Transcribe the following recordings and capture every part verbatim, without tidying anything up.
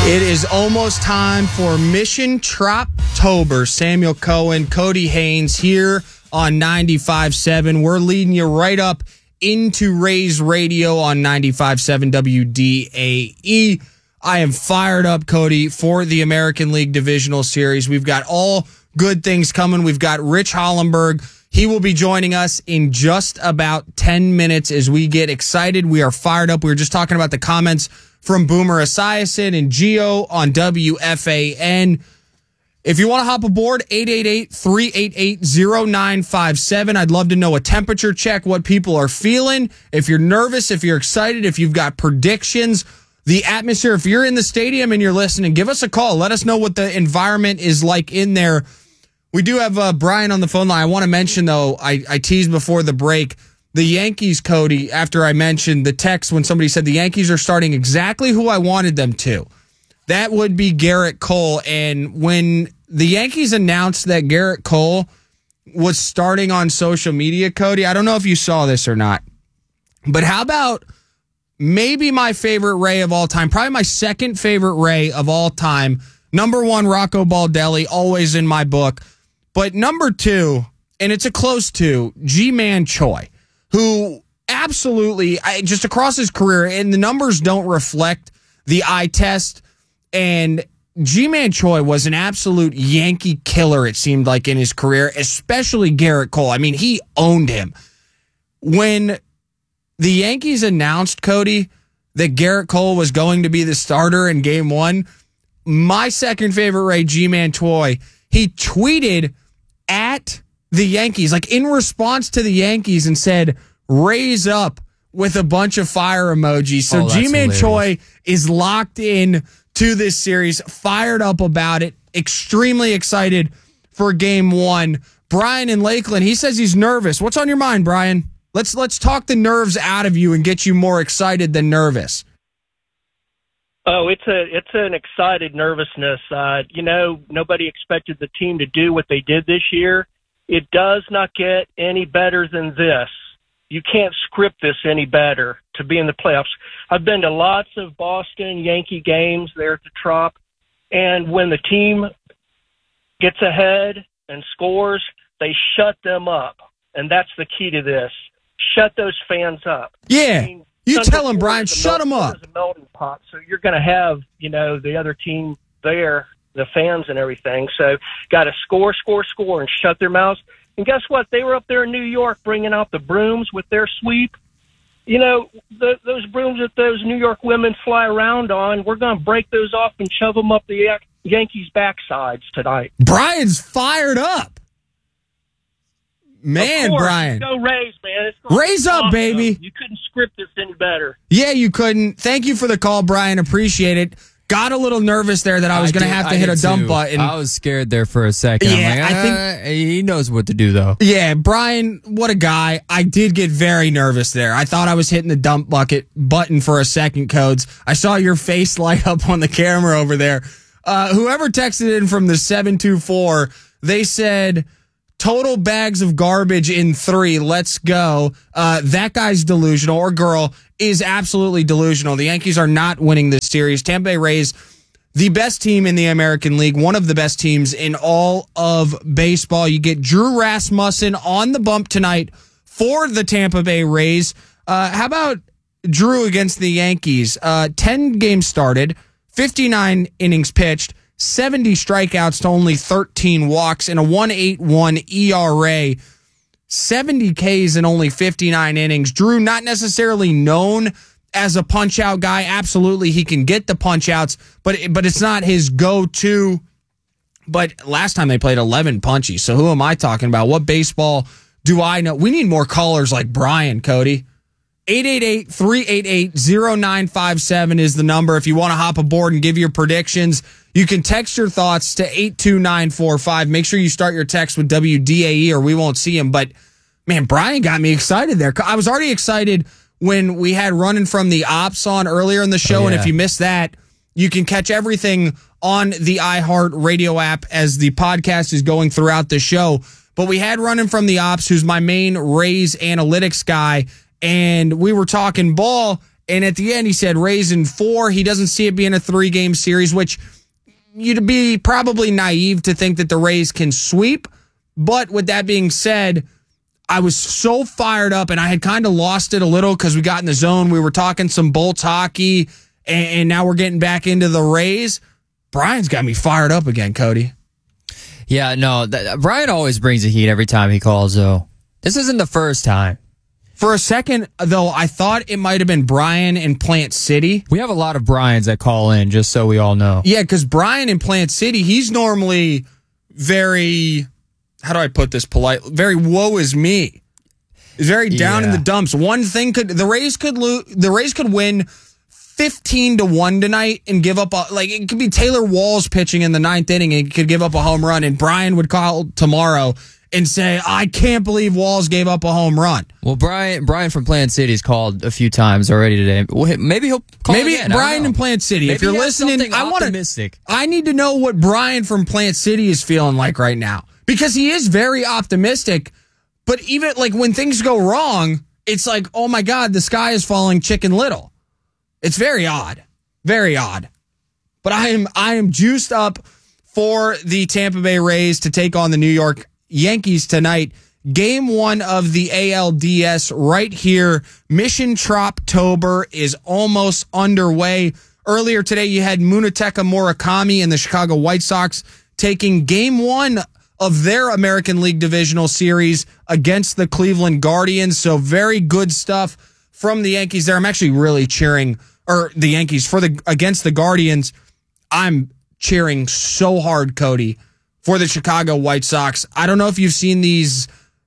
It is almost time for Mission Troptober. Samuel Cohen, Cody Haynes here on ninety-five point seven. We're leading you right up into Rays Radio on ninety-five point seven W D A E. I am fired up, Cody, for the American League Divisional Series. We've got all good things coming. We've got Rich Hollenberg. He will be joining us in just about ten minutes as we get excited. We are fired up. We were just talking about the comments from Boomer Esiason and Gio on W F A N. If you want to hop aboard, eight eight eight, three eight eight, zero nine five seven. I'd love to know a temperature check, what people are feeling. If you're nervous, if you're excited, if you've got predictions, the atmosphere. If you're in the stadium and you're listening, give us a call. Let us know what the environment is like in there. We do have uh, Brian on the phone line. I want to mention, though, I, I teased before the break, the Yankees, Cody, after I mentioned the text when somebody said the Yankees are starting exactly who I wanted them to. That would be Garrett Cole. And when the Yankees announced that Garrett Cole was starting on social media, Cody, I don't know if you saw this or not, but how about maybe my favorite Ray of all time, probably my second favorite Ray of all time, number one, Rocco Baldelli, always in my book, but number two, and it's a close two, Ji-Man Choi, who absolutely, I, just across his career, and the numbers don't reflect the eye test, and Ji-Man Choi was an absolute Yankee killer, it seemed like, in his career, especially Garrett Cole. I mean, he owned him. When the Yankees announced, Cody, that Garrett Cole was going to be the starter in game one, my second favorite Ray, Ji-Man Choi, he tweeted at the Yankees, like in response to the Yankees, and said, raise up, with a bunch of fire emojis. So oh, Ji-Man Choi is locked in to this series, fired up about it, extremely excited for game one. Brian in Lakeland, he says he's nervous. What's on your mind, Brian? Let's let's talk the nerves out of you and get you more excited than nervous. Oh, it's a it's an excited nervousness. Uh, you know, nobody expected the team to do what they did this year. It does not get any better than this. You can't script this any better to be in the playoffs. I've been to lots of Boston Yankee games there at the Trop, and when the team gets ahead and scores, they shut them up, and that's the key to this. Shut those fans up. Yeah. I mean, You tell them, Brian, shut them up. It's a melting pot, so you're going to have, you know, the other team there, the fans and everything. So got to score, score, score, and shut their mouths. And guess what? They were up there in New York bringing out the brooms with their sweep. You know, the, those brooms that those New York women fly around on, we're going to break those off and shove them up the Yankees' backsides tonight. Brian's fired up. Man, course, Brian. Go Rays, man. It's Raise up, awesome. baby. You couldn't script this any better. Yeah, you couldn't. Thank you for the call, Brian. Appreciate it. Got a little nervous there that I was going to have to I hit a did dump too. button. I was scared there for a second. Yeah, I'm like, I think uh, he knows what to do, though. Yeah, Brian, what a guy. I did get very nervous there. I thought I was hitting the dump bucket button for a second, Codes. I saw your face light up on the camera over there. Uh, whoever texted in from the seven two four, they said, total bags of garbage in three. Let's go. Uh, that guy's delusional, or girl is absolutely delusional. The Yankees are not winning this series. Tampa Bay Rays, the best team in the American League, one of the best teams in all of baseball. You get Drew Rasmussen on the bump tonight for the Tampa Bay Rays. Uh, how about Drew against the Yankees? Uh, ten games started, fifty-nine innings pitched, seventy strikeouts to only thirteen walks, and a one point eight one E R A. seventy Ks in only fifty-nine innings. Drew, not necessarily known as a punch-out guy. Absolutely, he can get the punch-outs, but, but it's not his go-to. But last time they played eleven punchies, so who am I talking about? What baseball do I know? We need more callers like Brian, Cody. eight eight eight, three eight eight, zero nine five seven is the number. If you want to hop aboard and give your predictions, you can text your thoughts to eight two nine four five. Make sure you start your text with W D A E or we won't see him. But, man, Brian got me excited there. I was already excited when we had Running from the Ops on earlier in the show. Oh, yeah. And if you missed that, you can catch everything on the iHeart Radio app as the podcast is going throughout the show. But we had Running from the Ops, who's my main Rays analytics guy, and we were talking ball. And at the end, he said Rays in four. He doesn't see it being a three-game series, which you'd be probably naive to think that the Rays can sweep. But with that being said, I was so fired up, and I had kind of lost it a little because we got in the zone. We were talking some Bolts hockey, and, and now we're getting back into the Rays. Brian's got me fired up again, Cody. Yeah, no, that, Brian always brings the heat every time he calls, though. This isn't the first time. For a second, though, I thought it might have been Brian in Plant City. We have a lot of Brians that call in, just so we all know. Yeah, because Brian in Plant City, he's normally very, how do I put this polite? Very woe is me. He's very down Yeah. in the dumps. One thing could, the Rays could lose, the Rays could win fifteen to one tonight and give up a, like, it could be Taylor Walls pitching in the ninth inning and he could give up a home run, and Brian would call tomorrow and say, I can't believe Walls gave up a home run. Well, Brian Brian from Plant City's called a few times already today. Well, maybe he'll call Maybe again. I don't Brian know. in Plant City. Maybe if you're he has listening, something I want to. optimistic. I need to know what Brian from Plant City is feeling like right now, because he is very optimistic. But even like when things go wrong, it's like, oh my God, the sky is falling Chicken Little. It's very odd, very odd. But I am I am juiced up for the Tampa Bay Rays to take on the New York Yankees tonight. Game one of the A L D S right here. Mission Troptober is almost underway. Earlier today, you had Munetaka Murakami and the Chicago White Sox taking game one of their American League Divisional Series against the Cleveland Guardians. So very good stuff from the Yankees there. I'm actually really cheering, or the Yankees for the against the Guardians. I'm cheering so hard, Cody, for the Chicago White Sox. I don't know if you've seen these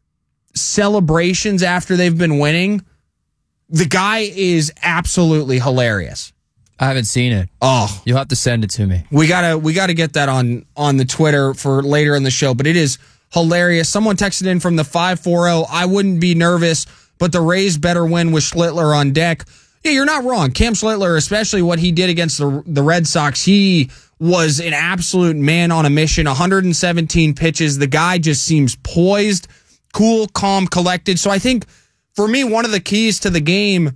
celebrations after they've been winning. The guy is absolutely hilarious. I haven't seen it. Oh, You'll have to send it to me. we gotta we gotta get that on on the Twitter for later in the show. But it is hilarious. Someone texted in from the five four zero. I wouldn't be nervous, but the Rays better win with Schlittler on deck. Yeah, you're not wrong. Cam Schlittler, especially what he did against the the Red Sox, he was an absolute man on a mission. one hundred seventeen pitches. The guy just seems poised, cool, calm, collected. So I think for me, one of the keys to the game,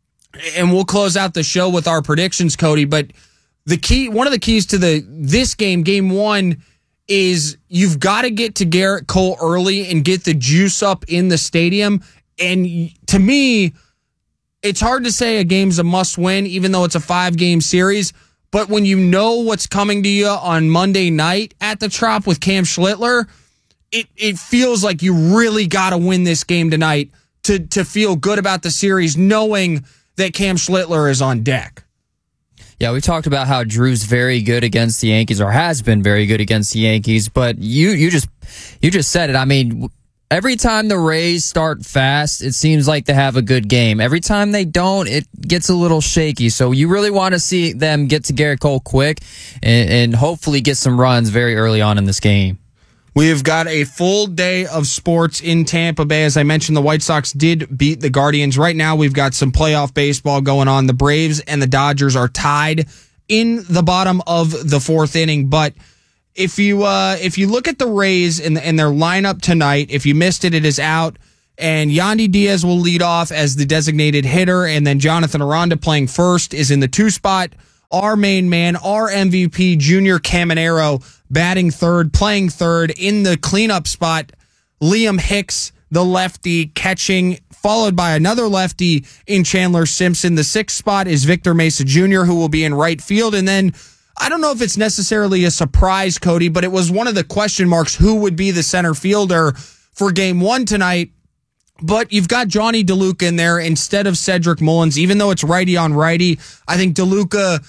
and we'll close out the show with our predictions, Cody, but the key, one of the keys to the this game, game one, is you've got to get to Garrett Cole early and get the juice up in the stadium. And to me, it's hard to say a game's a must win, even though it's a five game series. But when you know what's coming to you on Monday night at the Trop with Cam Schlittler, it, it feels like you really got to win this game tonight to, to feel good about the series, knowing that Cam Schlittler is on deck. Yeah, we talked about how Drew's very good against the Yankees, or has been very good against the Yankees, but you you just you just said it. I mean, every time the Rays start fast, it seems like they have a good game. Every time they don't, it gets a little shaky. So you really want to see them get to Garrett Cole quick and, and hopefully get some runs very early on in this game. We have got a full day of sports in Tampa Bay. As I mentioned, the White Sox did beat the Guardians. Right now, we've got some playoff baseball going on. The Braves and the Dodgers are tied in the bottom of the fourth inning. But if you uh, if you look at the Rays and, and their lineup tonight, if you missed it, it is out. And Yandy Diaz will lead off as the designated hitter. And then Jonathan Aranda, playing first, is in the two spot. Our main man, our M V P, Junior Caminero, batting third, playing third. In the cleanup spot, Liam Hicks, the lefty, catching, followed by another lefty in Chandler Simpson. The sixth spot is Victor Mesa Junior, who will be in right field. And then, I don't know if it's necessarily a surprise, Cody, but it was one of the question marks, who would be the center fielder for game one tonight. But you've got Johnny DeLuca in there instead of Cedric Mullins. Even though it's righty on righty, I think DeLuca,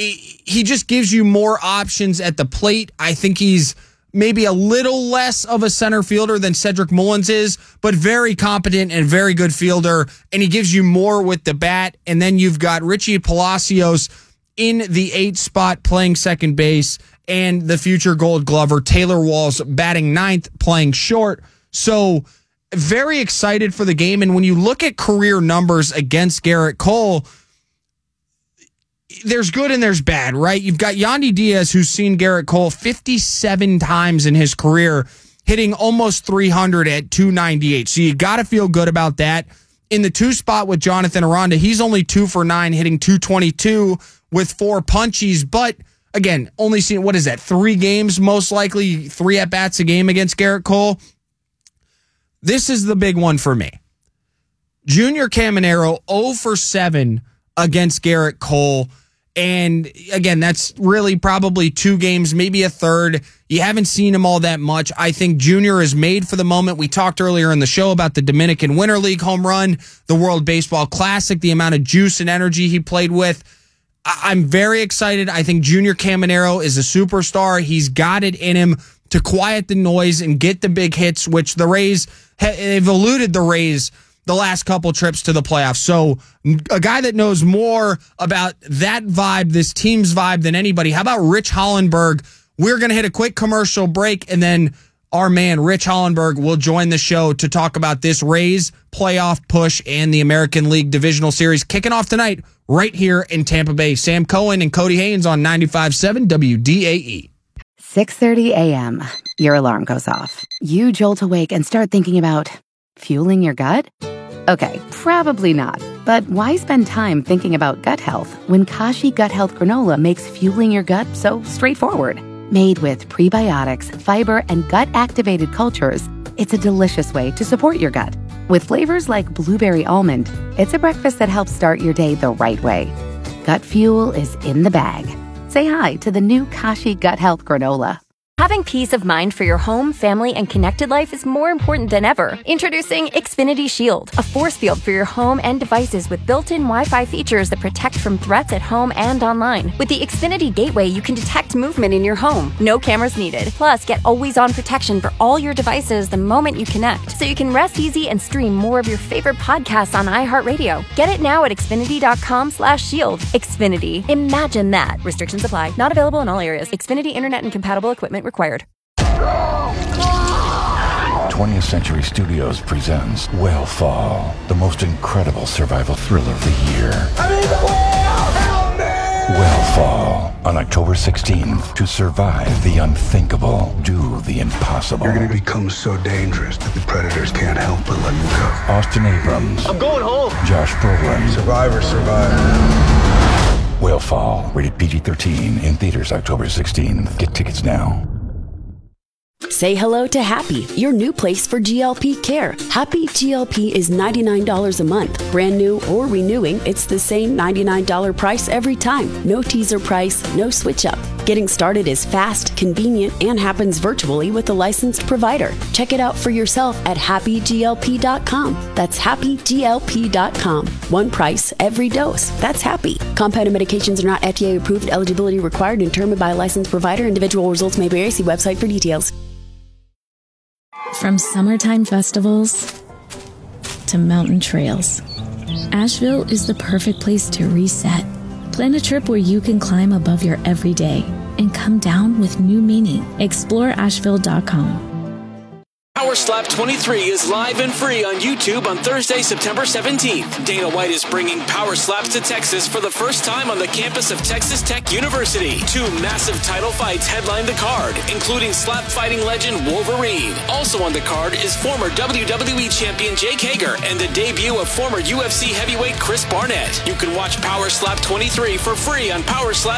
he just gives you more options at the plate. I think he's maybe a little less of a center fielder than Cedric Mullins is, but very competent and very good fielder, and he gives you more with the bat. And then you've got Richie Palacios in the eighth spot playing second base, and the future Gold Glover Taylor Walls batting ninth playing short. So very excited for the game. And when you look at career numbers against Garrett Cole, there's good and there's bad, right? You've got Yandy Diaz, who's seen Garrett Cole fifty-seven times in his career, hitting almost three hundred at two ninety-eight. So you got to feel good about that. in the two spot with Jonathan Aranda. He's only two for nine, hitting two twenty-two with four punchies. But again, only seen, what is that, three games, most likely three at-bats a game against Garrett Cole. This is the big one for me. Junior Caminero, zero for seven against Garrett Cole. And again, that's really probably two games, maybe a third. You haven't seen him all that much. I think Junior is made for the moment. We talked earlier in the show about the Dominican Winter League home run, the World Baseball Classic, the amount of juice and energy he played with. I'm very excited. I think Junior Caminero is a superstar. He's got it in him to quiet the noise and get the big hits, which the Rays, they've eluded the Rays the last couple trips to the playoffs. So a guy that knows more about that vibe, this team's vibe, than anybody. How about Rich Hollenberg? We're going to hit a quick commercial break, and then our man Rich Hollenberg will join the show to talk about this Rays playoff push and the American League Divisional Series kicking off tonight right here in Tampa Bay. Sam Cohen and Cody Haynes on ninety-five point seven W D A E. six thirty a.m. Your alarm goes off. You jolt awake and start thinking about fueling your gut? Okay, probably not. But why spend time thinking about gut health when Kashi Gut Health Granola makes fueling your gut so straightforward? Made with prebiotics, fiber, and gut-activated cultures, it's a delicious way to support your gut. With flavors like blueberry almond, it's a breakfast that helps start your day the right way. Gut fuel is in the bag. Say hi to the new Kashi Gut Health Granola. Having peace of mind for your home, family, and connected life is more important than ever. Introducing Xfinity Shield, a force field for your home and devices with built-in Wi-Fi features that protect from threats at home and online. With the Xfinity Gateway, you can detect movement in your home. No cameras needed. Plus, get always-on protection for all your devices the moment you connect, so you can rest easy and stream more of your favorite podcasts on iHeartRadio. Get it now at Xfinity.com slash shield. Xfinity. Imagine that. Restrictions apply. Not available in all areas. Xfinity Internet and compatible equipment required. twentieth Century Studios presents Whale-Fall, the most incredible survival thriller of the year. I mean, the whale! Help me! Whale-Fall, on October sixteenth. To survive the unthinkable, do the impossible. You're going to become so dangerous that the predators can't help but let you go. Austin Abrams. I'm going home. Josh Brolin. Survivor, survivor. Whale-Fall, rated P G thirteen, in theaters October sixteenth. Get tickets now. Say hello to Happy, your new place for G L P care. Happy G L P is ninety-nine dollars a month. Brand new or renewing, it's the same ninety-nine dollars price every time. No teaser price, no switch up. Getting started is fast, convenient, and happens virtually with a licensed provider. Check it out for yourself at happy G L P dot com. That's happy G L P dot com. One price, every dose. That's Happy. Compounded medications are not F D A approved. Eligibility required and determined by a licensed provider. Individual results may vary. See website for details. From summertime festivals to mountain trails, Asheville is the perfect place to reset. Plan a trip where you can climb above your everyday and come down with new meaning. Explore Asheville dot com. Power Slap twenty-three is live and free on YouTube on Thursday, September seventeenth. Dana White is bringing Power Slaps to Texas for the first time on the campus of Texas Tech University. Two massive title fights headline the card, including slap fighting legend Wolverine. Also on the card is former W W E champion Jake Hager and the debut of former U F C heavyweight Chris Barnett. You can watch Power Slap twenty-three for free on Power Slap